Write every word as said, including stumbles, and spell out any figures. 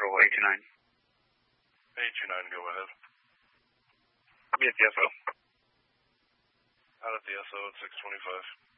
Control eight two nine. eight two nine, go ahead. I'll be at the S O. Out at the S O at six twenty-five.